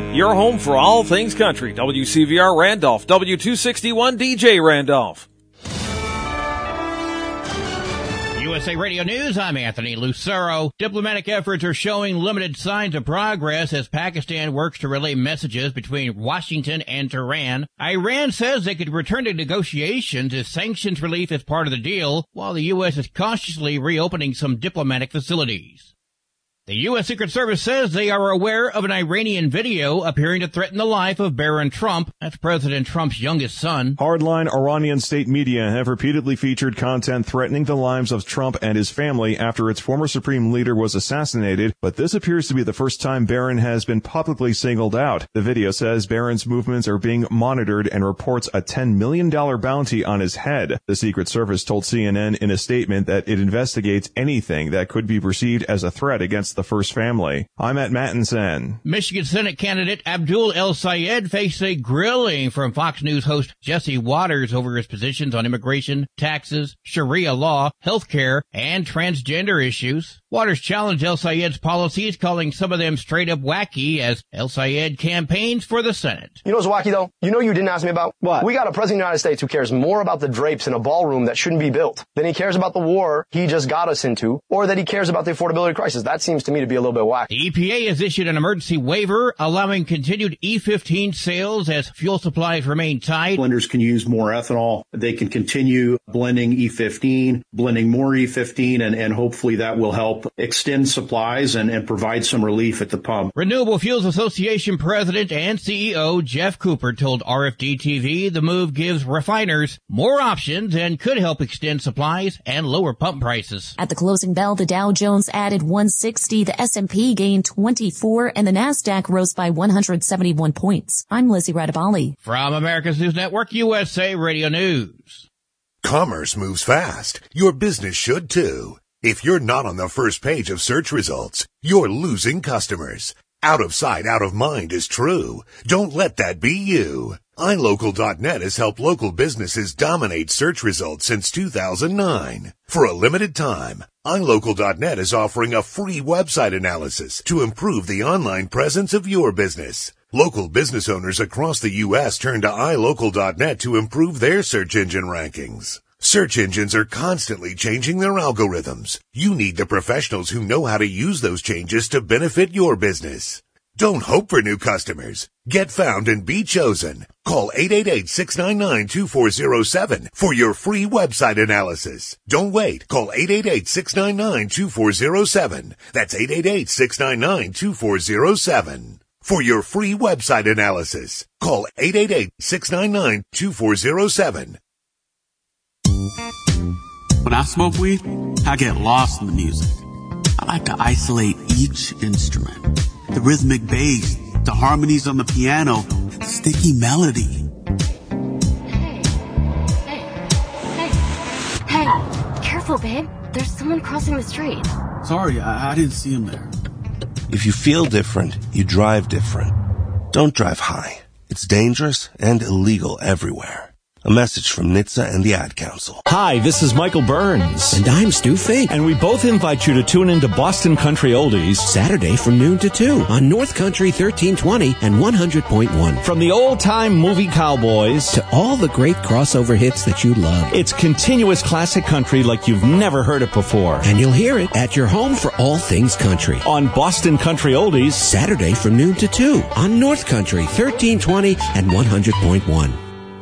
Your home for all things country. WCVR Randolph, W261 DJ Randolph. USA Radio News, I'm Anthony Lucero. Diplomatic efforts are showing limited signs of progress as Pakistan works to relay messages between Washington and Tehran. Iran says they could return to negotiations if sanctions relief is part of the deal, while the U.S. is cautiously reopening some diplomatic facilities. The U.S. Secret Service says they are aware of an Iranian video appearing to threaten the life of Barron Trump. That's President Trump's youngest son. Hardline Iranian state media have repeatedly featured content threatening the lives of Trump and his family after its former supreme leader was assassinated, but this appears to be the first time Barron has been publicly singled out. The video says Barron's movements are being monitored and reports a $10 million bounty on his head. The Secret Service told CNN in a statement that it investigates anything that could be perceived as a threat against the first family. I'm at Mattinson. Michigan Senate candidate Abdul El-Sayed faced a grilling from Fox News host Jesse Waters over his positions on immigration, taxes, Sharia law, healthcare, and transgender issues. Waters challenged El-Sayed's policies, calling some of them straight up wacky as El-Sayed campaigns for the Senate. You know what's wacky, though? You know you didn't ask me about? What? We got a president of the United States who cares more about the drapes in a ballroom that shouldn't be built than he cares about the war he just got us into, or that he cares about the affordability crisis. That seems to me to be a little bit wacky. The EPA has issued an emergency waiver allowing continued E15 sales as fuel supplies remain tight. Blenders can use more ethanol. They can continue blending E15, blending more E15, and hopefully that will help extend supplies and provide some relief at the pump. Renewable Fuels Association President and CEO Jeff Cooper told RFD-TV the move gives refiners more options and could help extend supplies and lower pump prices. At the closing bell, the Dow Jones added 160, the S&P gained 24, and the NASDAQ rose by 171 points. I'm Lizzie Radabali. From America's News Network, USA Radio News. Commerce moves fast. Your business should too. If you're not on the first page of search results, you're losing customers. Out of sight, out of mind is true. Don't let that be you. iLocal.net has helped local businesses dominate search results since 2009. For a limited time, iLocal.net is offering a free website analysis to improve the online presence of your business. Local business owners across the U.S. turn to iLocal.net to improve their search engine rankings. Search engines are constantly changing their algorithms. You need the professionals who know how to use those changes to benefit your business. Don't hope for new customers. Get found and be chosen. Call 888-699-2407 for your free website analysis. Don't wait. Call 888-699-2407. That's 888-699-2407. For your free website analysis, call 888-699-2407. When I smoke weed, I get lost in the music. I like to isolate each instrument. The rhythmic bass, the harmonies on the piano, the sticky melody. Hey, careful, babe. There's someone crossing the street. Sorry, I didn't see him there. If you feel different, you drive different. Don't drive high. It's dangerous and illegal everywhere. A message from NHTSA and the Ad Council. Hi, this is Michael Burns. And I'm Stu Fink. And we both invite you to tune into Boston Country Oldies Saturday from noon to 2 on North Country 1320 and 100.1. From the old-time movie cowboys to all the great crossover hits that you love. It's continuous classic country like you've never heard it before. And you'll hear it at your home for all things country. On Boston Country Oldies Saturday from noon to 2 on North Country 1320 and 100.1.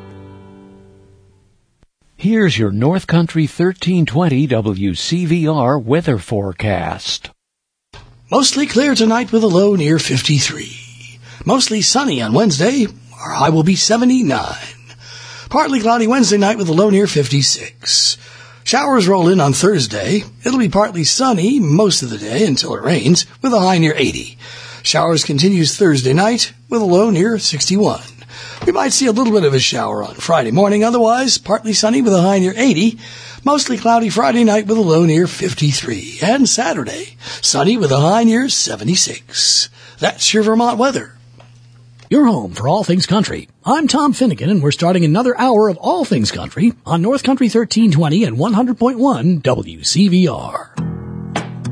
Here's your North Country 1320 WCVR weather forecast. Mostly clear tonight with a low near 53. Mostly sunny on Wednesday. Our high will be 79. Partly cloudy Wednesday night with a low near 56. Showers roll in on Thursday. It'll be partly sunny most of the day until it rains with a high near 80. Showers continues Thursday night with a low near 61. We might see a little bit of a shower on Friday morning. Otherwise, partly sunny with a high near 80. Mostly cloudy Friday night with a low near 53. And Saturday, sunny with a high near 76. That's your Vermont weather. Your home for all things country. I'm Tom Finnegan, and we're starting another hour of all things country on North Country 1320 and 100.1 WCVR.